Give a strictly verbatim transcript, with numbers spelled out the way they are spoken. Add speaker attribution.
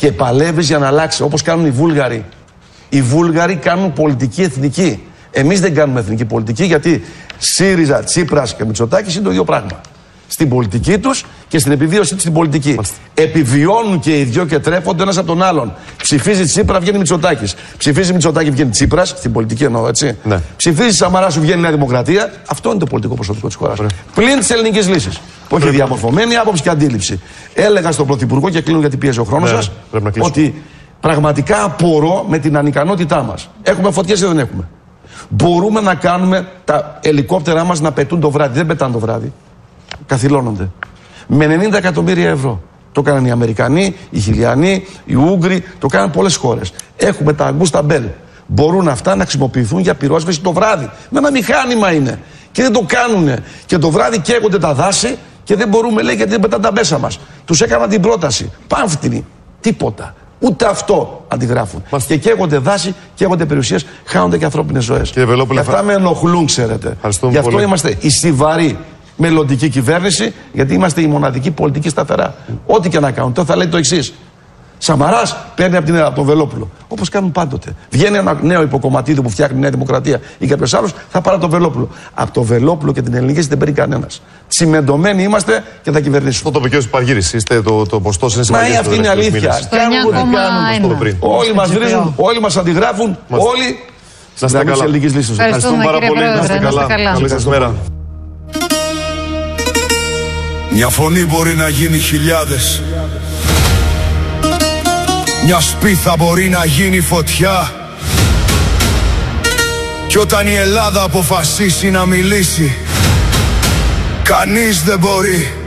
Speaker 1: και παλεύεις για να αλλάξει, όπως κάνουν οι Βούλγαροι. Οι Βούλγαροι κάνουν πολιτική εθνική. Εμείς δεν κάνουμε εθνική πολιτική, γιατί ΣΥΡΙΖΑ, Τσίπρας και Μητσοτάκης είναι το ίδιο πράγμα. Στην πολιτική τους και στην επιβίωσή τους στην πολιτική. Μάλιστα. Επιβιώνουν και οι δυο και τρέφονται ένας από τον άλλον. Ψηφίζει Τσίπρα, βγαίνει Μητσοτάκης. Ψηφίζει Μητσοτάκη, βγαίνει Τσίπρας. Στην πολιτική εννοώ, έτσι. Ναι. Ψηφίζει Σαμαρά, σου βγαίνει Νέα Δημοκρατία. Αυτό είναι το πολιτικό προσωπικό της χώρας. Πλην της ελληνικής λύσης. Που έχει διαμορφωμένη άποψη και αντίληψη. Έλεγα στον Πρωθυπουργό, και κλείνω γιατί πιέζει ο χρόνος ναι, σας, ότι πραγματικά απορώ με την ανικανότητά μας. Έχουμε φωτιές ή δεν έχουμε? Μπορούμε να κάνουμε τα ελικόπτερά μας να πετούν το βράδυ. Δεν πετάνε το βράδυ. Καθυλώνονται. Με ενενήντα εκατομμύρια ευρώ. Το έκαναν οι Αμερικανοί, οι Χιλιανοί, οι Ούγγροι, το έκαναν πολλές χώρες. Έχουμε τα Αγγούστα Μπέλ. Μπορούν αυτά να χρησιμοποιηθούν για πυρόσβεση το βράδυ. Με ένα μηχάνημα είναι. Και δεν το κάνουνε. Και το βράδυ καίγονται τα δάση και δεν μπορούμε, λέει, γιατί δεν πετάνε τα μέσα μας. Τους έκαναν την πρόταση. Πάμφτινη. Τίποτα. Ούτε αυτό αντιγράφουν. Μας... Και καίγονται δάση, καίγονται περιουσίες, χάνονται και ανθρώπινες ζωές. Και αυτά με ενοχλούν, ξέρετε. Γι' αυτό πολύ. Είμαστε η στιβαρή μελλοντική κυβέρνηση, γιατί είμαστε η μοναδική πολιτική σταθερά. Mm. Ό,τι και να κάνουν. Τώρα θα λέει το εξής. Σαμαράς παίρνει από, την, από τον Βελόπουλο. Όπως κάνουν πάντοτε. Βγαίνει ένα νέο υποκομματίδιο που φτιάχνει η Νέα Δημοκρατία ή κάποιος άλλος, θα πάρει τον Βελόπουλο. Από τον Βελόπουλο και την ελληνική δεν παίρνει κανένας. Τσιμεντωμένοι είμαστε και θα κυβερνήσουμε. Αυτό το είπε και ο Παργύρης. Είστε το, το ποστό είναι σημαντικό. Μα αυτή είναι αλήθεια. Κάνουν ό,τι κάνουν. Όλοι μας βρίζουν, όλοι μας αντιγράφουν, όλοι.
Speaker 2: Να είστε καλά.
Speaker 3: Ευχαριστούμε πάρα πολύ. Να είστε καλά.
Speaker 2: Καλή σας μέρα.
Speaker 4: Μια φωνή μπορεί να γίνει χιλιάδες. Μια σπίθα μπορεί να γίνει φωτιά. Κι όταν η Ελλάδα αποφασίσει να μιλήσει, κανείς δεν μπορεί